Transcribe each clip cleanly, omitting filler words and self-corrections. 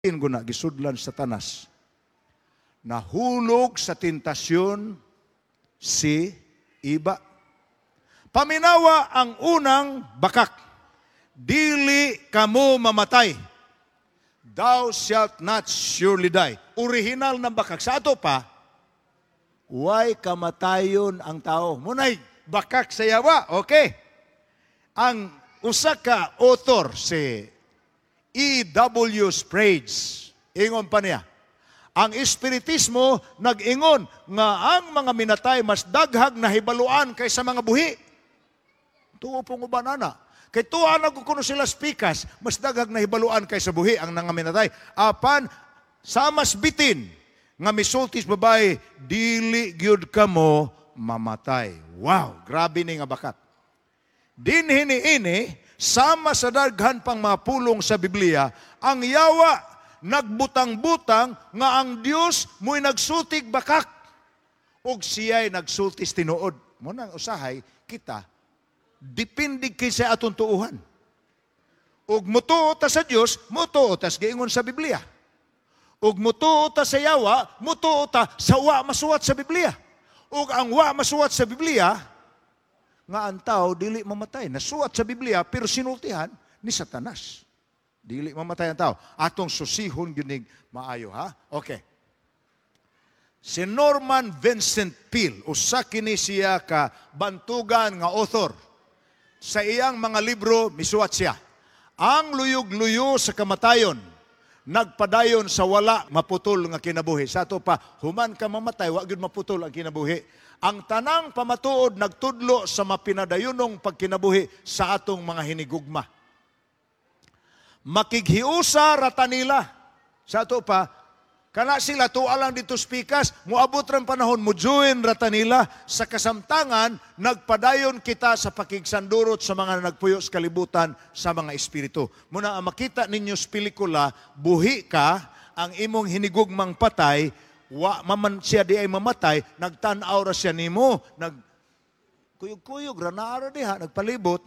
guna gisudlan sa tanas. Nahulog sa tentasyon si Iba. Paminawa ang unang bakak. Dili kamo mamatay. Thou shalt not surely die. Original na bakak. Sa ato pa, why kamatayon ang tao? Munay, bakak sa yawa. Okay. Ang usa ka author, si E.W. Sprague, ingon pa niya, ang espiritismo nag-ingon nga ang mga minatay mas daghag na hibaluan kaysa mga buhi. Tuo pong ubanana. Kay tuwa nagkukuno sila spikas, mas daghag na hibaluan kaysa buhi ang nga minatay. Apan, sa mas bitin, nga misultis babae, dili gyud kamo mamatay. Wow, grabe ni nga bakat. Dinhini ini, sama sa daghan pang mga pulong sa Biblia, ang yawa nagbutang-butang nga ang Dios mo'y nagsultig bakak ug siya'y nagsultis tinuod. Muna ang usahay, kita, dipindig kay sa atong tuuhan. Ug mutuo ta sa Dios, mutuo ta sa giingon sa Biblia. Ug mutuo ta sa yawa, mutuo ta sa wa masuwat sa Biblia. Ug ang wa masuwat sa Biblia, nga ang tao dili mamatay. Nasuwat sa Biblia, pero sinultihan ni Satanas. Dili mamatay ang tao. Atong susihon ginig maayo, ha? Okay. Si Norman Vincent Peale, usa kini siya ka bantugan nga author. Sa iyang mga libro, misuwat siya, ang luyog-luyo sa kamatayon, nagpadayon sa wala maputol nga kinabuhi. Sa ato pa, human ka mamatay, wa gyud maputol ang kinabuhi. Ang tanang pamatuod nagtudlo sa mapinadayunong pagkinabuhi sa atong mga hinigugma. Makighiusa rata nila. Sa ato pa, kana sila tuwa lang dito spikas, muabot ran panahon, mujuin rata nila, sa kasamtangan, nagpadayon kita sa pakigsandurot sa mga nagpuyo sa kalibutan sa mga espiritu. Muna ang makita ninyo sa pelikula, buhi ka, ang imong hinigugmang patay, wa maman siya di ay mamatay, nagtanaw ra siya nimo, nagkuyog-kuyog, ranara diha, nagpalibot,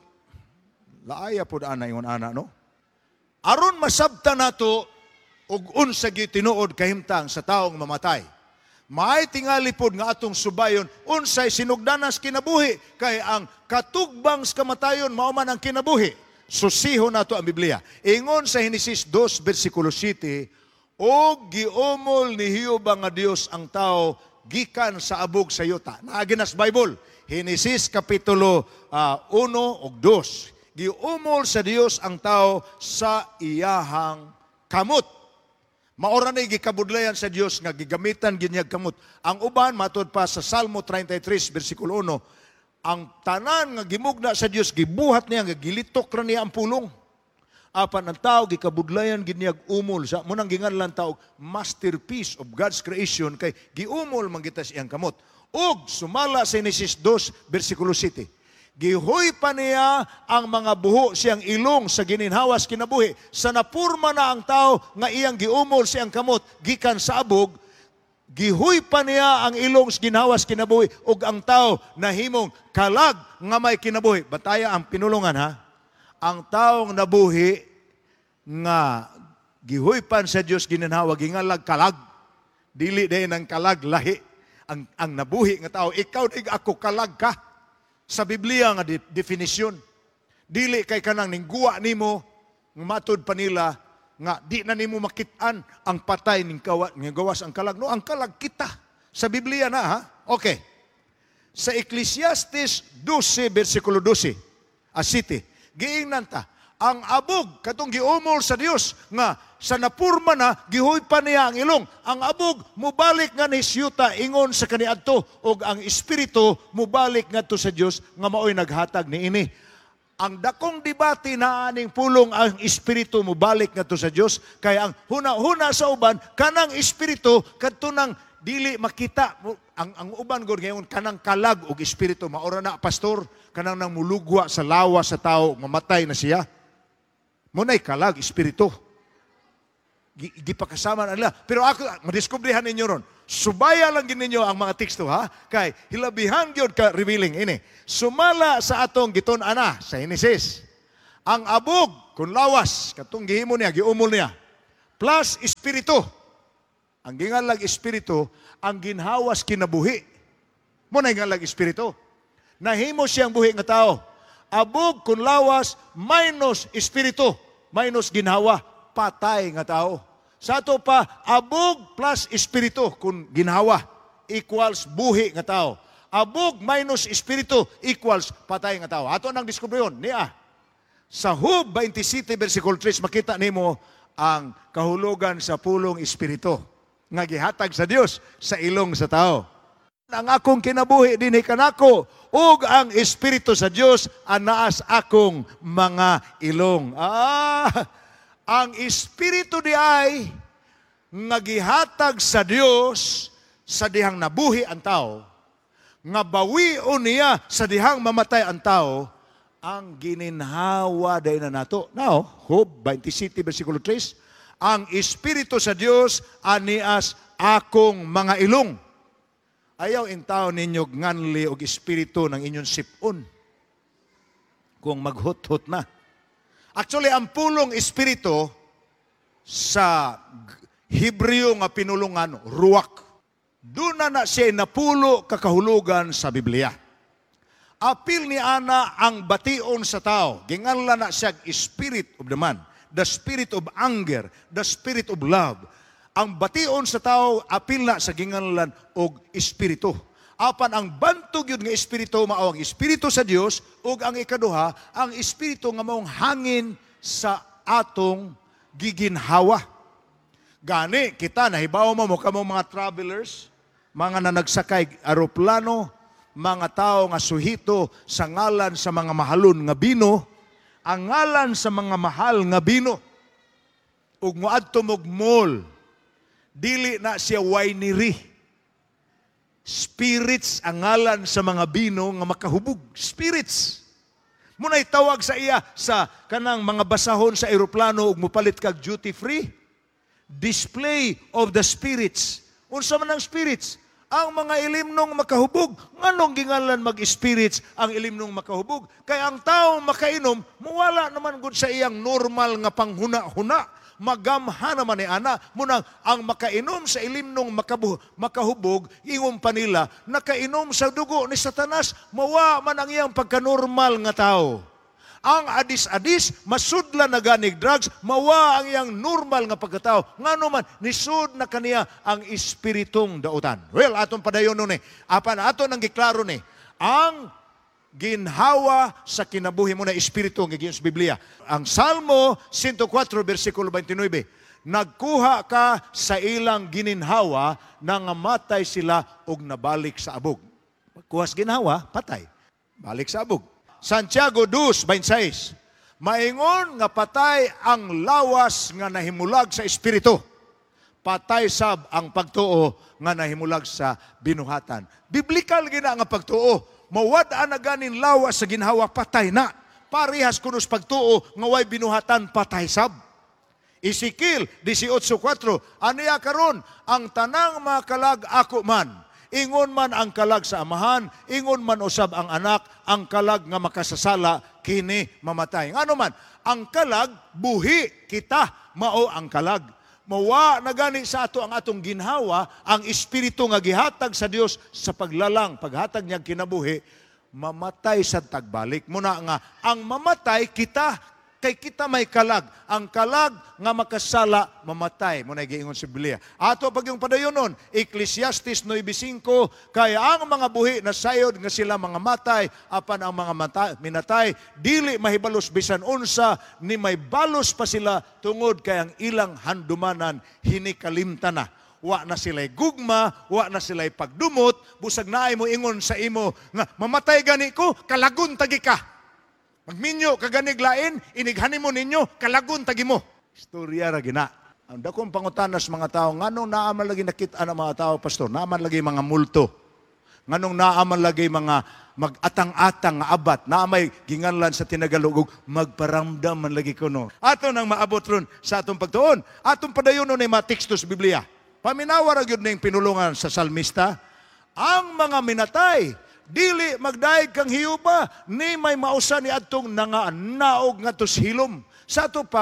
laaya po ana yung ana, no? Aron masabta nato, ug unsa gyud tinuod kahimtang sa taong mamatay. Maay tingali pod nga atong subayon, unsay sinugdanas kinabuhi, kay ang katugbang sa kamatayon, mao man ang kinabuhi. Susihon nato ang Biblia. Ingon sa Henesis 2, versikulo 7, o giumol ni Hioba nga Dios ang tao gikan sa abog sa yuta. Naaginas Bible, Henesis kapitulo 1 ug 2. Giumol sa Dios ang tao sa iyahang kamot. Maora na gikabudlayan sa Dios nga gigamitan ginyag kamot. Ang uban matud pa sa Salmo 33 bersikulo 1, ang tanan nga gimugna sa Dios gibuhat niya nga gilitok ra niya ang pulong. Apan ang tao gikabudlayan ginyag umol sa munang ginganlan tao masterpiece of God's creation kay giumol man kita siyang kamot. Ug sumala sa Genesis 2 bersikulo 7. Gihoy pa niya ang mga buho siyang ilong sa gininhawas kinabuhi. Sa napurma na ang tao nga iyang giumol siyang kamot gikan sa abog, gihoy pa niya ang ilong sa ginhawas kinabuhi ug ang tao nahimong kalag nga may kinabuhi. Bataya ang pinulungan, ha? Ang taong nabuhi nga gihoypan sa Dios gininhawa gingalag kalag. Dili day ng kalag lahi. Ang nabuhi nga tao, ikaw dig ako kalag ka. Sa Biblia nga definisyon. Dili kay kanang ningguwa nimo nga matud pa nila nga di na nimo makitaan ang patay ning gawas ang kalag. No, ang kalag kita. Sa Biblia na, ha? Okay. Sa Ecclesiastes 12 versikulo 12, asiti, giingnan ta, ang abog, katong giumol sa Dios, nga sa napurma na, gihoy pa niya ang ilong. Ang abog, mubalik nga ni siyuta, ingon sa kaniadto, o ang espiritu, mubalik nga to sa Dios, nga maoy naghatag ni ini. Ang dakong debate na aning pulong ang espiritu mubalik nga to sa Dios, kaya ang huna-huna sa uban, kanang espiritu, kadto nang dili makita, ang uban gud ngayon kanang kalag og espiritu, maora na pastor, kanang nang mulugwa sa lawa sa tao, mamatay na siya. Munay kalag espiritu. Gipakasama na nila. Pero ako, madiskubrihan ninyo ron. Subaya lang ninyo ang mga teksto, ha? Kay hilabihan gyud ka revealing ini. Sumala sa atong giton-ana sa Henesis. Ang abog kun lawas katong gihimo niya, giumol niya. plus espiritu. Ang gingalag espiritu, ang ginhawas kinabuhi. Muna gingalag espiritu. Nahimo siyang buhi nga tao. Abog kun lawas minus espiritu, minus ginhawa, patay nga tao. Sa ato pa, abog plus espiritu kun ginhawa equals buhi nga tao. Abog minus espiritu equals patay nga tao. Ato nang diskubre yun. Niya, sa Hub 27 versicle 3, makita nimo ang kahulugan sa pulong espiritu nga gihatag sa Dios sa ilong sa tao. Ang akong kinabuhi dinhi kanako ug ang espiritu sa Dios anaas akong mga ilong. Ang espiritu di ay nga gihatag sa Dios sa dihang nabuhi ang tao, nga bawion niya sa dihang mamatay ang tao, ang gininhawa day na nato. Now, Job 27 versikulo 3, ang espiritu sa Dios anias akong mga ilong. Ayaw in tao ninyo nganli og espiritu ng inyong sipon kung maghut-hut na. Actually, ang pulong espiritu sa Hebreo nga pinulungan, ruach. Doon na siya napulo kakahulugan sa Biblia. Apil ni ana ang bation sa tao. Ginganlan na siya spirit of the man, the spirit of anger, the spirit of love. Ang bation sa tao, apil na sa ginganlan og espiritu. Apan ang bantog yun nga espiritu, mao ang espiritu sa Dios, ug ang ikaduha, ang espiritu nga maong hangin sa atong giginhawa. Gani, kita, nahibaw mo kamong mga travelers, mga nanagsakay aeroplano, mga tao nga suhito sa ngalan sa mga mahalon nga bino, ang ngalan sa mga mahal nga bino, ug moadto mog mall, dili na siya winery. Spirits ang ngalan sa mga bino nga makahubog. Spirits. Muna'y tawag sa iya sa kanang mga basahon sa aeroplano ug mupalit kag duty free. Display of the spirits. Unsa man ang spirits? Ang mga ilimnong makahubog. Nganong gingalan mag-spirits ang ilimnong makahubog? Kaya ang tao makainom, muwala naman gud sa iyang normal nga panghuna-huna. Magamha naman ni ana. Munang ang makainom sa ilimnong makahubog, ingon pa nila, nakainom sa dugo ni Satanas, mawa man ang iyang pagkanormal nga tao. Ang adis-adis, masudla na ganig drugs, mawa ang iyang normal nga pagkatao. Nga naman, nisud na kaniya ang espiritong dautan. Well, atong padayon nun apan aton ang giklaro ni, ang ginhawa sa kinabuhi mo na espiritu ng sa Biblia. Ang Salmo 104, versikulo 29, nagkuha ka sa ilang gininhawa na ngamatay sila og nabalik sa abog. Kuhas ginhawa, patay. Balik sa abog. Santiago 2:26, maingon nga patay ang lawas nga nahimulag sa espiritu. Patay sab ang pagtuo nga nahimulag sa binuhatan. Biblikal gina nga pagtuo. Mawad-an na ganin lawas sa ginhawa, patay na. Parihas kunos pagtuo nga way binuhatan, patay sab. Ezekiel 18:4, aniya karon ang tanang mga kalag ako man. Ingon man ang kalag sa amahan, ingon man usab ang anak, ang kalag nga makasasala, kini mamatay. Ngano man, ang kalag, buhi kita, mao ang kalag. Mawa na gani sa ato ang atong ginhawa, ang espiritu nga gihatag sa Dios sa paglalang, paghatag niya kinabuhi, mamatay sa tagbalik. Muna nga, ang mamatay kita, kay kita may kalag. Ang kalag nga makasala, mamatay. Muna giingon si Biblia. Ato pag yung padayon nun, Ecclesiastes 9:5, kaya ang mga buhi na sayod nga sila mga matay, apan ang mga minatay, dili mahibalos bisan unsa, ni may balos pa sila tungod kay ang ilang handumanan hinikalimtan na. Wa na sila'y gugma, wa na sila'y pagdumot, busag naay mo ingon sa imo, nga mamatay gani ko, kalagun tagi ka. Magminyo kaganiglain, inighani mo ninyo, kalagun tagi mo. Istorya ra gina. Ang dakong pangutanas mga tao, nganong naaman lagi nakita ng mga tao, pastor? Naaman lagi mga multo. Nganong naaman lagi mga mag-atang-atang nga abat, naamay ginganlan sa tinagalog, magparamdam man lagi ko no. Ato nang maabot ron sa atong pagtuon. Atong padayon nun ay mga teksto sa Biblia. Paminawa ra gyud ning pinulungan sa salmista, ang mga minatay, dili magdaig kang hiyuba, ni may mausa ni adtong naog nga tos hilom. Sa ato pa,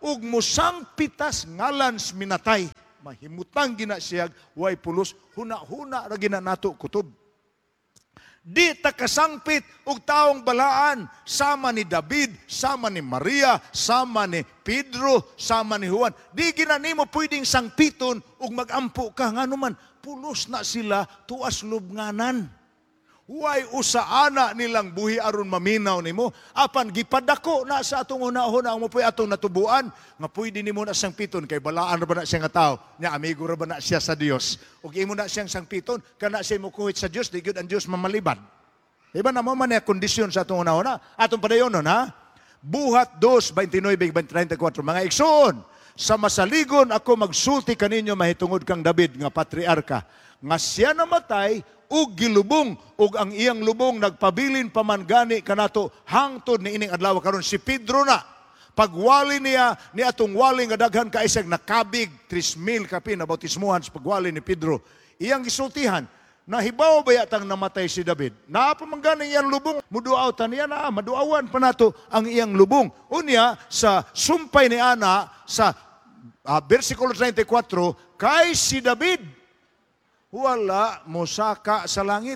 ug musangpitas ngalans minatay. Mahimutang gina siyag way pulos, huna-huna ra gina nato kutob. Di ta kasangpit og taong balaan, sama ni David, sama ni Maria, sama ni Pedro, sama ni Juan. Di gina nimo pwedeng sangpiton og magampo ka nganuman pulos na sila tuas lubnganan. Huway usaana nilang buhi aron maminaw nimo. Apan gipadako na sa atong unahon ang mapuy atong natubuan nga pwede nimo na sangpiton kay balaan ra ba na siya nga tao. Nya amigo ra ba na siya sa Dios. Ug imo na siyang sangpiton kana siya mo kuhit sa Dios, di gyud ang Dios mamalibad. Diba na mo man ang kondisyon sa atong unahon na. Atong padayon ha. Buhat 2:29-34 mga igsoon. Sa masaligon ako magsulti kaninyo mahitungod kang David nga patriarka nga siya namatay ug gilubong ug ang iyang lubong nagpabilin paman gani kanato hangtod ni ining adlaw karon si Pedro na pagwali niya ni atong wali nga daghan kaisag nakabig 3,000 kapi na bautismuhan sa pagwali ni Pedro iyang gisultihan nahibaw ba yatang namatay si David napamanggani iyang lubong muduawtan niya na maduawan pa nato ang iyang lubong unya sa sumpay ni ana sa versikulo 34 kay si David wala mosaka sa langit.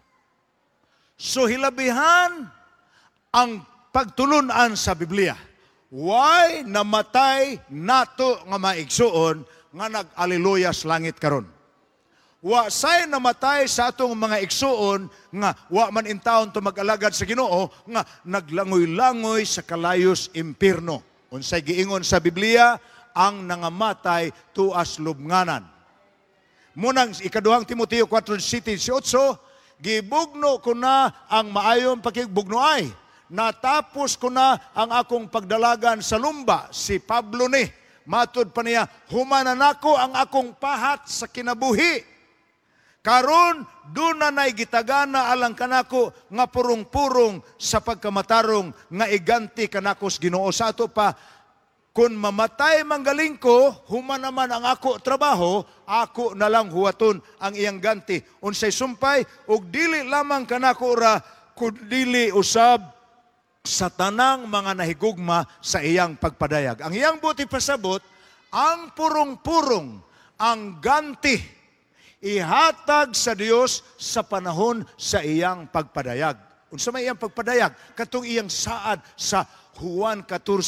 So hilabihan ang pagtulunan sa Biblia. Why namatay nato nga maigsuon nga nag-aleluya sa langit karon? Wa say namatay sa atong mga igsuon nga wa man intawon to mag-alagad sa Ginoo nga naglangoy-langoy sa kalayos impierno. Unsay giingon sa Biblia ang nangamatay tuas lubnganan. Munang ikaduhang Timoteo 4:7-8, gibugno ko na ang maayong pakigbugnoay. Natapos ko na ang akong pagdalagan sa lumba. Si Pablo ni, matod pa niya, humanan ako ang akong pahat sa kinabuhi. Karon, doon na gitagana alang kanako nga purong-purong sa pagkamatarong nga iganti kanakos Ginoo sa ato pa. Kung mamatay manggaling ko, human naman ang ako trabaho, ako na lang huwaton ang iyang ganti. Unsay sumpay, ug dili lamang kanako ra, kundili usab sa tanang mga nahigugma sa iyang pagpadayag. Ang iyang buti pasabot, ang purong-purong, ang ganti, ihatag sa Dios sa panahon sa iyang pagpadayag. Unsa may iyang pagpadayag? Katong iyang saad sa Juan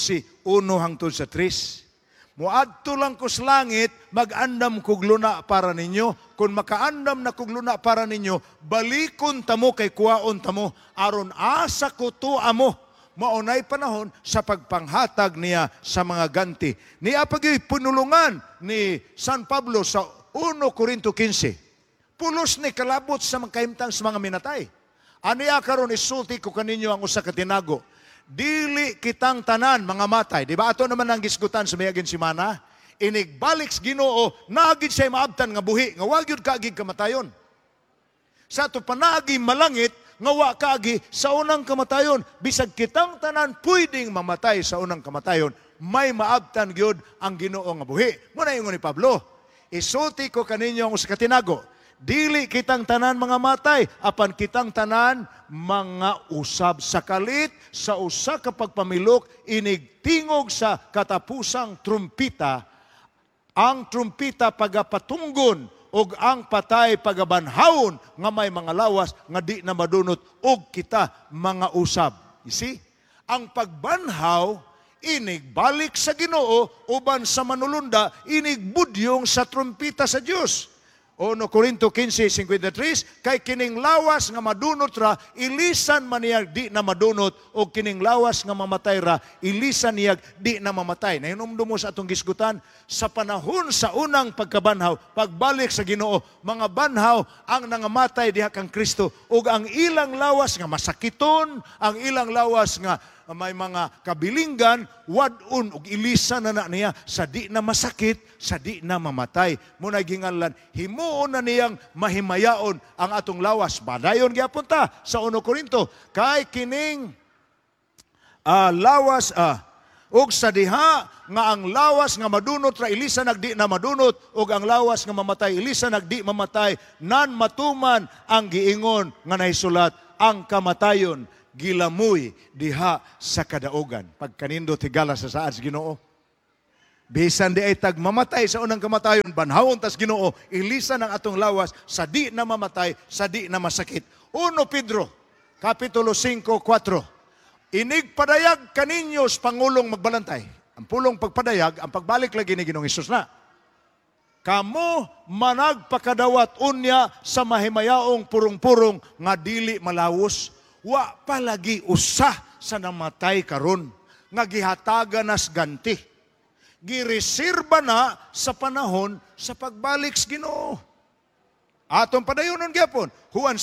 14:1-3. Muadto lang ko sa langit, mag-andam kog luna para ninyo. Kung makaandam na kog luna para ninyo, balikon tamo kay kuwaon tamo. Aron asa ko to amo. Maunay panahon sa pagpanghatag niya sa mga ganti. Niya pagyoy punulungan ni San Pablo sa 1 Corinto 15. Pulos ni kalabot sa mga kahimtang sa mga minatay. Aniya karon isulti ko kaninyo ang usa ka tinago. Dili kitang tanan mga matay. Di ba ato naman ang gisgutan sa mayagin simana? Inigbalik sa Ginoo, naagid siya maabtan nga buhi, nga wag yun kaagig kamatayon. Sa ato panaagi malangit, nga wa kaagi sa unang kamatayon. Bisag kitang tanan pwedeng mamatay sa unang kamatayon, may maabtan gyud ang Ginoo nga buhi. Muna yung ni Pablo, isulti ko kaninyo ang usa ka tinago. Dili kitang tanan mga matay, apan kitang tanan mga usab sa kalit, sa usa ka pagpamilok, inigtingog sa katapusang trumpita, ang trumpita pagapatunggon, og ang patay pagabanhawon, nga may mga lawas, nga di na madunot, og kita mga usab. You see? Ang pagbanhaw, inigbalik sa Ginoo, uban sa manulunda, inigbudyong sa trumpita sa Dios. 1 Corinto 15:53, kay kining lawas nga madunot ra, ilisan man niyag di na madunot, o kining lawas nga mamatay ra, ilisan niyag di na mamatay. Nahinumdum mo sa atong gisgutan, sa panahon sa unang pagkabanhaw, pagbalik sa Ginoo, mga banhaw ang nangamatay diha kang Kristo, ug ang ilang lawas nga masakiton, ang ilang lawas nga may mga kabilinggan, wadun ug ilisan na niya sa di na masakit, sa di na mamatay. Muna ginganlan, himuon na niyang mahimayaon ang atong lawas. Badayon gyapon ta sa 1 Corinto, kay kining lawas ug sa diha nga ang lawas nga madunot ra ilisa nagdi na madunot, ug ang lawas nga mamatay ilisa nagdi mamatay, nan matuman ang giingon nga nahisulat, ang kamatayon gilamoy diha sa kadaugan. Pagkanindo tigala sa saad Ginoo. Bisan di ay tag mamatay sa unang kamatayon, banhawon tas Ginoo, ilisan ang atong lawas sa di na mamatay, sa di na masakit. 1 Pedro, Kapitulo 5:4. Inig padayag kaninyo sa Pangulong magbalantay. Ang pulong pagpadayag, ang pagbalik lagi ni Ginoong Hesus na. Kamo managpakadawat unya sa mahimayaong purong-purong nga dili malawos, wa palagi usa sa namatay karon, nga gihatagan nas ganti. Gireserba na sa panahon sa pagbalik sa Ginoo. Atong padayonon gyapon, Juan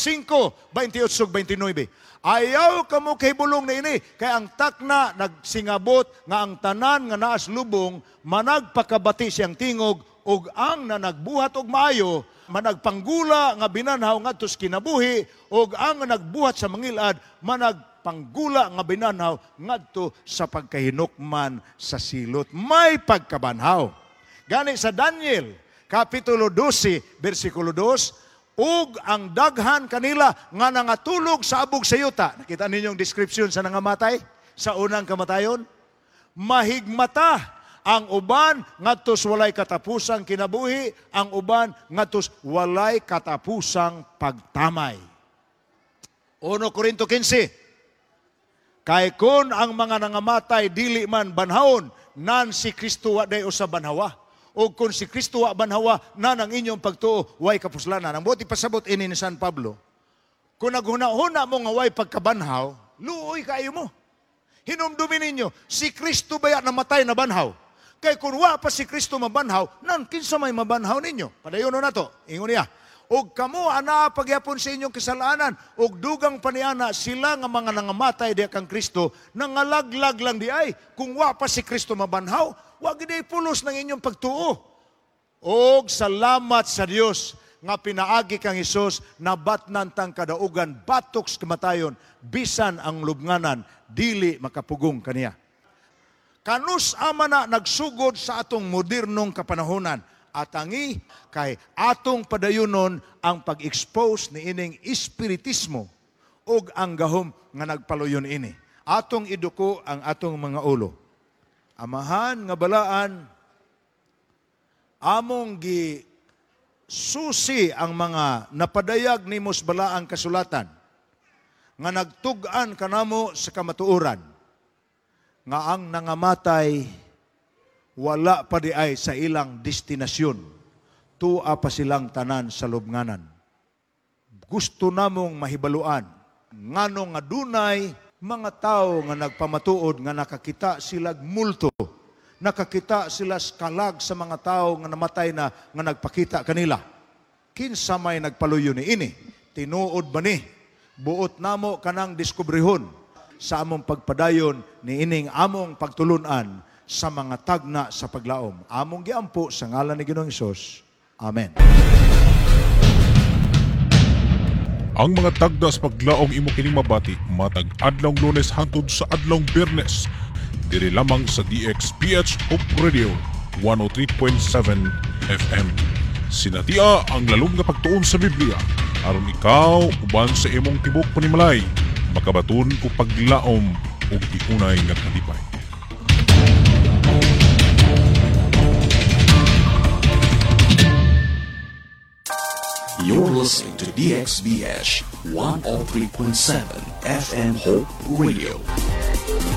5:28-29. Ayaw kamo kay bulong na ini, kay ang takna nagsingabot nga ang tanan nga naas lubong managpakabati siyang tingog, ug ang nanagbuhat og maayo managpanggula nga binanhaw ngadto sa kinabuhi, ug ang nagbuhat sa mangilad managpanggula nga binanhaw ngadto sa pagkahinukman sa silot. May pagkabanhaw. Gani sa Daniel Kapitulo 12, versikulo 2, ug ang daghan kanila nga nangatulog sa abog sa yuta. Nakita ninyong description sa nangamatay sa unang kamatayon? Mahigmata ang uban ngadtos walay katapusang kinabuhi, ang uban ngadtos walay katapusang pagtamay. 1 Korinto 15. Kay kun ang mga nangamatay dili man banhawon, nan si Kristo wa day usa banhawa. O kung si Kristo wa banhawa, nan ang inyong pagtuo way kapuslanan. Ang buti pasabot ini ni San Pablo. Kung naghuna-huna mo nga way pagkabanhaw, luoy kayo mo. Hinumdumin ninyo, si Kristo ba namatay na banhaw? Kay kung wa pa si Kristo mabanhaw, nan kinsa may mabanhaw ninyo? Padayonon na to, ingon niya. Og kamo ana pagyapon sa inyong kasalanan, og dugang paniana sila nga mga nangamatay diha kang Kristo, nangalaglag lang di ay. Kung wa pa si Kristo mabanhaw, wa gid ay pulos ng inyong pagtuo. Og salamat sa Dios nga pinaagi kang Hesus, nabatnan tang kadaugan batok sa kamatayon, bisan ang lubnganan dili makapugong kaniya. Kanus ama na nagsugod sa atong modernong kapanahonan, atangi kay atong padayunon ang pag-expose ni ining espiritismo ug ang gahom nga nagpaluyon ini. Atong iduko ang atong mga ulo. Amahan nga balaan, among gi susi ang mga napadayag nimo sa balaang kasulatan nga nagtug-an kanamo sa kamatuoran nga ang nangamatay wala pa di ay sa ilang destinasyon. Tua pa silang tanan sa lubnganan. Gusto namong mahibaluan ngano nga dunay mga tao nga nagpamatuod nga nakakita sila multo. Nakakita sila kalag sa mga tao nga namatay na nga nagpakita kanila. Kinsa may nagpaluyo ni ini? Tinuod ba ni? Buot namo kanang diskubrihon sa among pagpadayon ni ining among pagtulunan sa mga tagna sa paglaom. Among giampo sa ngalan ni Ginoong Hesus. Amen. Ang mga tagda sa paglaom imo kining mabati matag adlong Lunes hangtod sa adlong Biyernes. Diri lamang sa DXPH Hope Radio 103.7 FM. Sinatia ang lalong nga pagtuon sa Biblia aron ikaw uban sa imong tibok panimalay makabaton ko paglaom ug tiunay nga kalipay. You're listening to DXBH 103.7 FM Hope Radio.